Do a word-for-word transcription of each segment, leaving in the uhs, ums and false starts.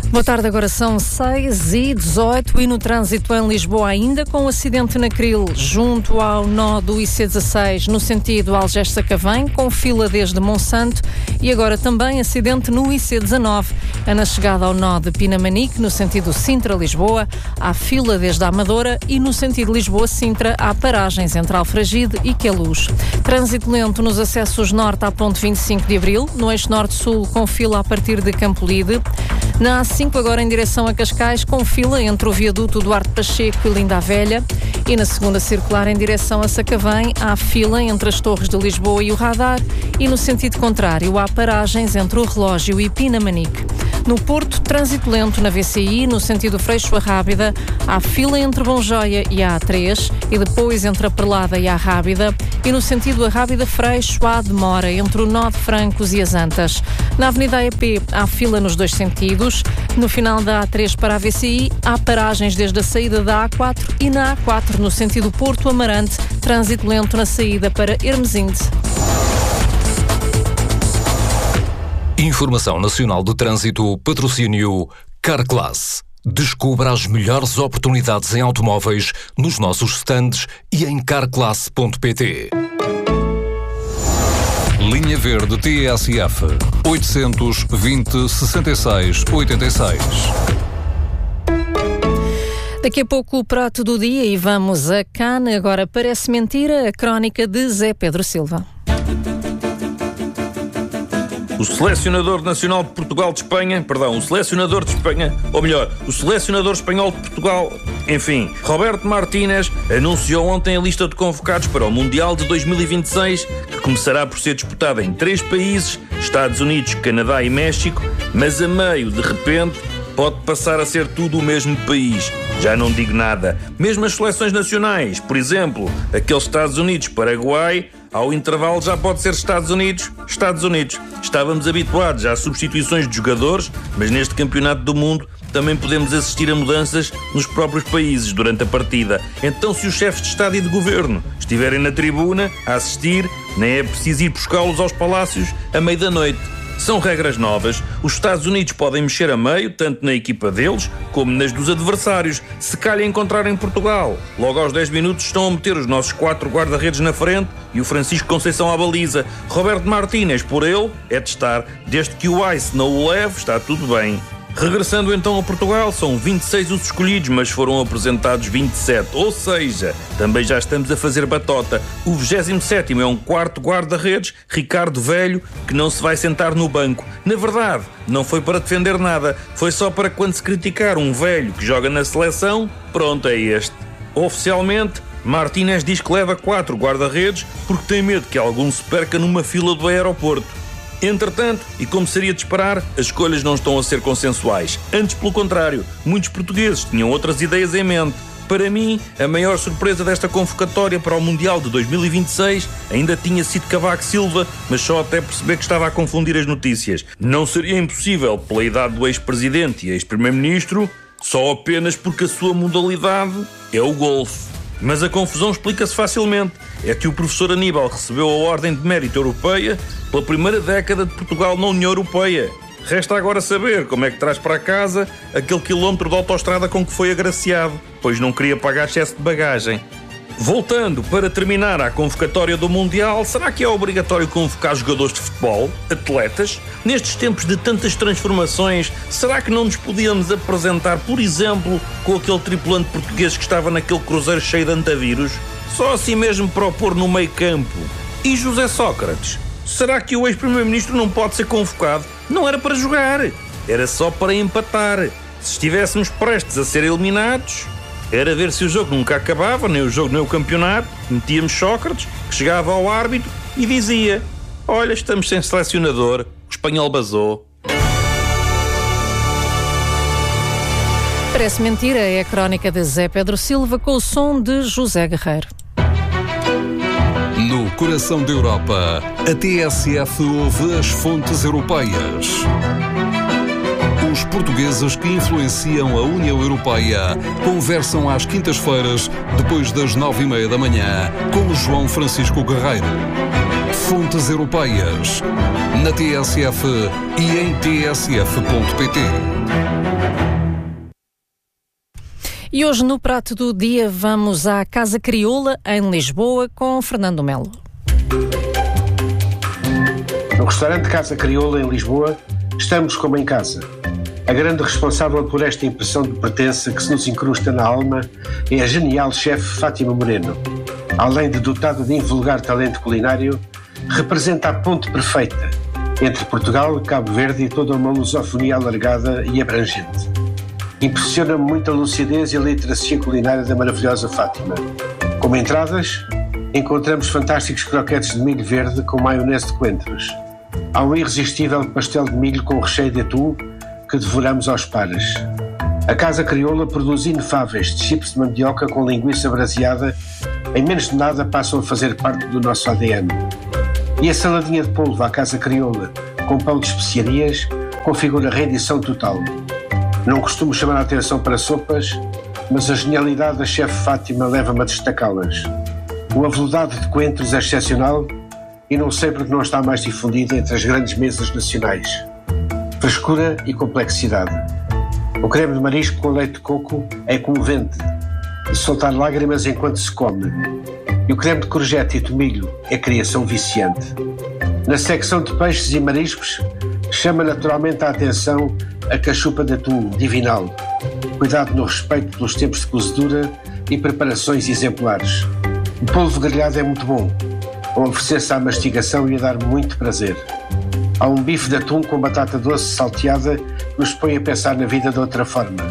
Boa tarde, agora são seis e dezoito e no trânsito em Lisboa ainda com um acidente na Cril, junto ao nó do I C dezasseis, no sentido Algés-Sacavém, com fila desde Monsanto, e agora também acidente no I C dezanove, é na chegada ao nó de Pinamanique, no sentido Sintra-Lisboa, há fila desde a Amadora, e no sentido Lisboa-Sintra há paragens entre Alfragide e Queluz. Trânsito lento nos acessos norte à ponte vinte e cinco de Abril, no eixo norte-sul com fila a partir de Campolide. Na A cinco, agora em direção a Cascais, com fila entre o viaduto Duarte Pacheco e Linda a Velha. E na segunda circular, em direção a Sacavém, há fila entre as Torres de Lisboa e o Radar. E no sentido contrário, há paragens entre o Relógio e Pinamanique. No Porto, trânsito lento na V C I, no sentido Freixo a Rábida, há fila entre Bonjoia e a A três e depois entre a Perlada e a Rábida, e no sentido a Rábida-Freixo há demora entre o nó de Francos e as Antas. Na Avenida A E P há fila nos dois sentidos, no final da A três para a V C I há paragens desde a saída da A quatro e na A quatro no sentido Porto-Amarante, trânsito lento na saída para Hermesinde. Informação Nacional de Trânsito, patrocínio Carclass. Descubra as melhores oportunidades em automóveis nos nossos stands e em carclass ponto pt. Linha Verde T S F oitocentos, vinte, sessenta e seis, oitenta e seis. Daqui a pouco o prato do dia e vamos a Cannes. Agora parece mentira a crónica de Zé Pedro Silva. O selecionador nacional de Portugal de Espanha, perdão, o selecionador de Espanha, ou melhor, o selecionador espanhol de Portugal, enfim, Roberto Martínez, anunciou ontem a lista de convocados para o Mundial de dois mil e vinte e seis, que começará por ser disputado em três países, Estados Unidos, Canadá e México, mas a meio, de repente, pode passar a ser tudo o mesmo país. Já não digo nada. Mesmo as seleções nacionais, por exemplo, aqueles Estados Unidos-Paraguai, ao intervalo já pode ser Estados Unidos, Estados Unidos. Estávamos habituados às substituições de jogadores, mas neste campeonato do mundo também podemos assistir a mudanças nos próprios países durante a partida. Então, se os chefes de Estado e de Governo estiverem na tribuna a assistir, nem é preciso ir buscá-los aos palácios à meia da noite. São regras novas. Os Estados Unidos podem mexer a meio, tanto na equipa deles, como nas dos adversários, se calhar encontrarem Portugal. Logo aos dez minutos estão a meter os nossos quatro guarda-redes na frente e o Francisco Conceição à baliza. Roberto Martínez, por ele, é testar. Desde que o Ice não o leve, está tudo bem. Regressando então a Portugal, são vinte e seis os escolhidos, mas foram apresentados vinte e sete, ou seja, também já estamos a fazer batota. O vigésimo sétimo é um quarto guarda-redes, Ricardo Velho, que não se vai sentar no banco. Na verdade, não foi para defender nada, foi só para quando se criticar um velho que joga na seleção, pronto, é este. Oficialmente, Martínez diz que leva quatro guarda-redes porque tem medo que algum se perca numa fila do aeroporto. Entretanto, e como seria de esperar, as escolhas não estão a ser consensuais. Antes, pelo contrário, muitos portugueses tinham outras ideias em mente. Para mim, a maior surpresa desta convocatória para o Mundial de dois mil e vinte e seis ainda tinha sido Cavaco Silva, mas só até perceber que estava a confundir as notícias. Não seria impossível pela idade do ex-presidente e ex-primeiro-ministro, só apenas porque a sua modalidade é o golfe. Mas a confusão explica-se facilmente. É que o professor Aníbal recebeu a Ordem de Mérito Europeia pela primeira década de Portugal na União Europeia. Resta agora saber como é que traz para casa aquele quilómetro de autoestrada com que foi agraciado, pois não queria pagar excesso de bagagem. Voltando para terminar à convocatória do Mundial, será que é obrigatório convocar jogadores de futebol, atletas? Nestes tempos de tantas transformações, será que não nos podíamos apresentar, por exemplo, com aquele tripulante português que estava naquele cruzeiro cheio de antavírus? Só assim mesmo para o pôr no meio campo. E José Sócrates? Será que o ex-primeiro-ministro não pode ser convocado? Não era para jogar, era só para empatar. Se estivéssemos prestes a ser eliminados, era ver se o jogo nunca acabava, nem o jogo nem o campeonato. Metíamos Sócrates, que chegava ao árbitro e dizia: olha, estamos sem selecionador, o espanhol basou. Parece mentira, é a crónica de Zé Pedro Silva com o som de José Guerreiro. No coração da Europa, a T S F ouve as fontes europeias. Os portugueses que influenciam a União Europeia conversam às quintas-feiras, depois das nove e meia da manhã, com João Francisco Guerreiro. Fontes Europeias, na T S F e em t s f ponto p t. E hoje no Prato do Dia vamos à Casa Crioula, em Lisboa, com Fernando Melo. No restaurante Casa Crioula, em Lisboa, estamos como em casa. A grande responsável por esta impressão de pertença que se nos incrusta na alma é a genial chefe Fátima Moreno. Além de dotada de invulgar talento culinário, representa a ponte perfeita entre Portugal, Cabo Verde e toda uma lusofonia alargada e abrangente. Impressiona-me muito a lucidez e a literacia culinária da maravilhosa Fátima. Como entradas, encontramos fantásticos croquetes de milho verde com maionese de coentros. Há um irresistível pastel de milho com recheio de atum que devoramos aos pares. A Casa Crioula produz inefáveis chips de mandioca com linguiça braseada. Em menos de nada passam a fazer parte do nosso A D N. E a saladinha de polvo à Casa Crioula, com pão de especiarias, configura rendição total. Não costumo chamar a atenção para sopas, mas a genialidade da chefe Fátima leva-me a destacá-las. O aveludado de coentros é excepcional e não sei porque não está mais difundido entre as grandes mesas nacionais. Frescura e complexidade. O creme de marisco com leite de coco é comovente, de soltar lágrimas enquanto se come. E o creme de courgette e tomilho é criação viciante. Na secção de peixes e mariscos, chama naturalmente a atenção a cachupa de atum divinal. Cuidado no respeito pelos tempos de cozedura e preparações exemplares. O polvo grelhado é muito bom, a oferecer-se à mastigação e a dar muito prazer. Há um bife de atum com batata doce salteada que nos põe a pensar na vida de outra forma.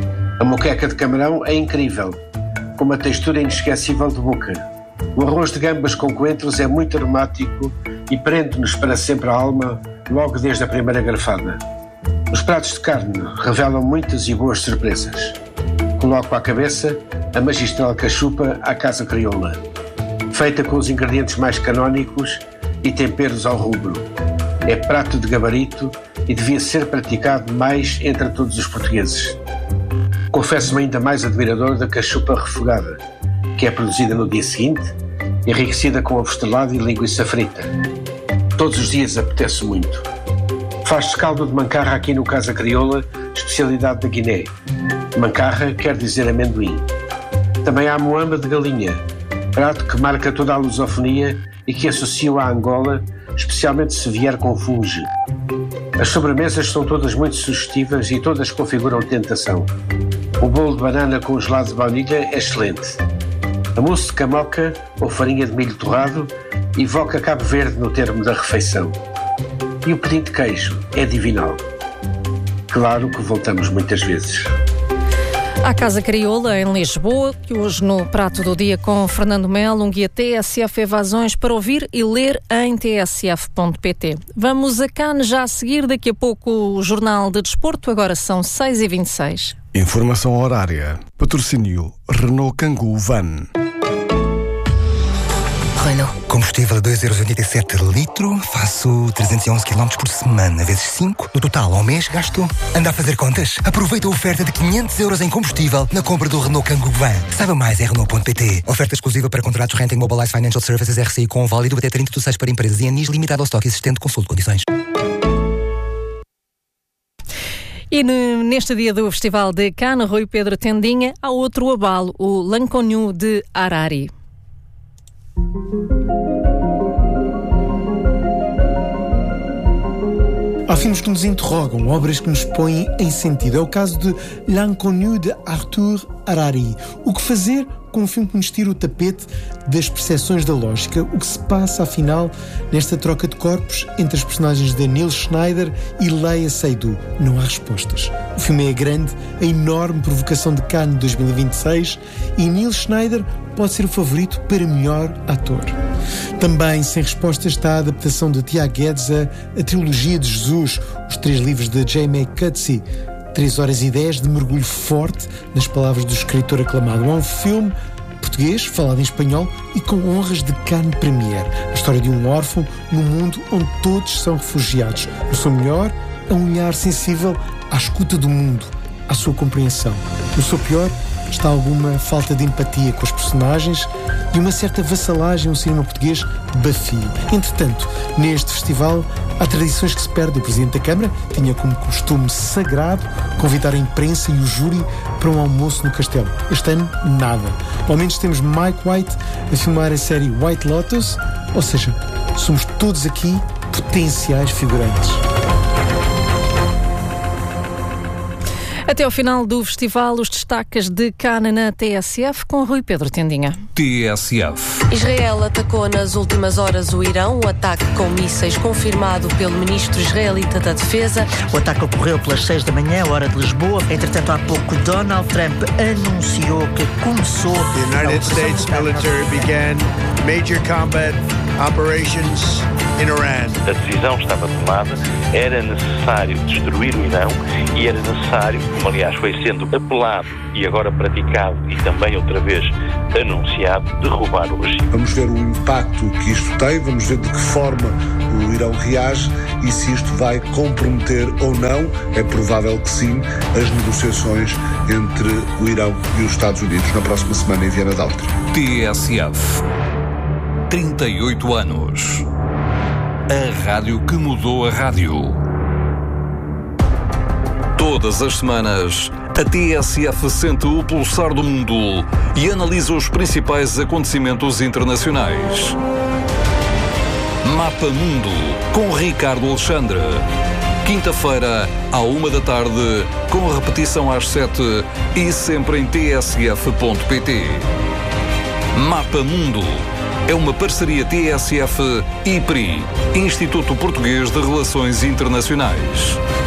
A moqueca de camarão é incrível, com uma textura inesquecível de boca. O arroz de gambas com coentros é muito aromático e prende-nos para sempre a alma logo desde a primeira garfada. Os pratos de carne revelam muitas e boas surpresas. Coloco à cabeça a magistral cachupa à Casa Crioula, feita com os ingredientes mais canónicos e temperos ao rubro. É prato de gabarito e devia ser praticado mais entre todos os portugueses. Confesso-me ainda mais admirador da cachupa refogada, que é produzida no dia seguinte, enriquecida com apostelado e linguiça frita. Todos os dias apetece muito. Faz-se caldo de mancarra aqui no Casa Crioula, especialidade da Guiné. Mancarra quer dizer amendoim. Também há moamba de galinha, prato que marca toda a lusofonia e que associo à Angola, especialmente se vier com funge. As sobremesas são todas muito sugestivas e todas configuram tentação. O bolo de banana com gelado de baunilha é excelente. A mousse de camoca ou farinha de milho torrado evoca Cabo Verde no termo da refeição. E o pudim de queijo é divinal. Claro que voltamos muitas vezes. À Casa Crioula, em Lisboa, que hoje no Prato do Dia com Fernando Melo, um guia T S F Evasões para ouvir e ler em t s f ponto p t. Vamos a Cannes já a seguir, daqui a pouco o Jornal de Desporto, agora são seis e vinte e seis. Informação horária. Patrocínio Renault Kangoo Van. Renault. Combustível a dois euros e oitenta e sete litro, faço trezentos e onze quilómetros por semana, vezes cinco. No total, ao mês, gasto. Anda a fazer contas? Aproveita a oferta de quinhentos euros em combustível na compra do Renault Kangoo Van. Saiba mais em Renault ponto p t. Oferta exclusiva para contratos Renting Mobilize Financial Services R C I com válido até trinta de seis para empresas e anis limitado ao estoque existente. Consulte condições. E neste dia do Festival de Cannes, Rui Pedro Tendinha, há outro abalo, o L'Inconnu de Harari. Há filmes que nos interrogam, obras que nos põem em sentido. É o caso de L'Inconnu de Arthur Harari. O que fazer com um filme que nos tira o tapete das percepções da lógica? O que se passa, afinal, nesta troca de corpos entre as personagens de Neil Schneider e Léa Seydoux? Não há respostas. O filme é a grande, a enorme provocação de Cannes dois mil e vinte e seis e Neil Schneider pode ser o favorito para melhor ator. Também sem respostas está a adaptação de Tiago Guedes a, a trilogia de Jesus, os três livros de J M A Coetzee. três horas e dez de mergulho forte nas palavras do escritor aclamado. É um filme português, falado em espanhol e com honras de Cannes Premiere. A história de um órfão num mundo onde todos são refugiados. No seu melhor, a um olhar sensível à escuta do mundo, à sua compreensão. No seu pior, está alguma falta de empatia com os personagens e uma certa vassalagem ao cinema português bafio. Entretanto, neste festival há tradições que se perdem. O Presidente da Câmara tinha como costume sagrado convidar a imprensa e o júri para um almoço no Castelo. Este ano, nada. Ao menos temos Mike White a filmar a série White Lotus, ou seja, somos todos aqui potenciais figurantes. Até ao final do festival, os destaques de Cana na T S F com Rui Pedro Tendinha. T S F. Israel atacou nas últimas horas o Irão, o ataque com mísseis confirmado pelo ministro israelita da Defesa. O ataque ocorreu pelas seis da manhã, hora de Lisboa. Entretanto, há pouco, Donald Trump anunciou que começou... The United States military began major combat operations in Iran. A decisão estava tomada, era necessário destruir o Irão e era necessário, como aliás foi sendo apelado e agora praticado e também outra vez anunciado, derrubar o regime. Vamos ver o impacto que isto tem, vamos ver de que forma o Irão reage e se isto vai comprometer ou não, é provável que sim, as negociações entre o Irão e os Estados Unidos na próxima semana em Viena de Áustria. T S F. trinta e oito anos. A rádio que mudou a rádio. Todas as semanas, a T S F sente o pulsar do mundo e analisa os principais acontecimentos internacionais. Mapa Mundo, com Ricardo Alexandre. Quinta-feira, à uma da tarde, com repetição às sete e sempre em t s f ponto p t. Mapa Mundo é uma parceria T S F e I P R I, Instituto Português de Relações Internacionais.